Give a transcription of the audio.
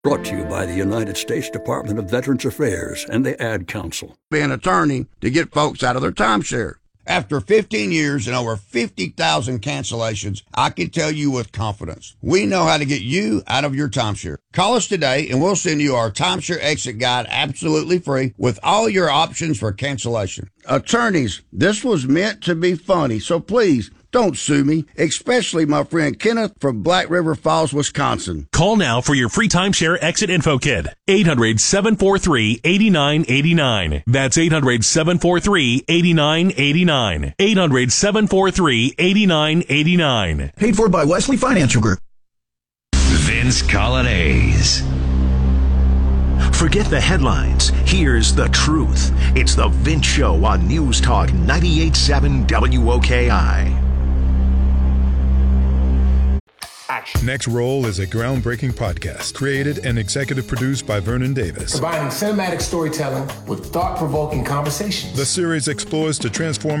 Brought to you by the United States Department of Veterans Affairs and the Ad Council. Be an attorney to get folks out of their timeshare. After 15 years and over 50,000 cancellations, I can tell you with confidence, we know how to get you out of your timeshare. Call us today and we'll send you our timeshare exit guide absolutely free with all your options for cancellation. Attorneys, this was meant to be funny, so please don't sue me, especially my friend Kenneth from Black River Falls, Wisconsin. Call now for your free timeshare exit info kit. 800-743-8989. That's 800-743-8989. 800-743-8989. Paid for by Wesley Financial Group. Vince Colonnese. Forget the headlines. Here's the truth. It's the Vince Show on News Talk 98.7 WOKI. Action. Next Roll is a groundbreaking podcast created and executive produced by Vernon Davis. Combining cinematic storytelling with thought-provoking conversations. The series explores the transformative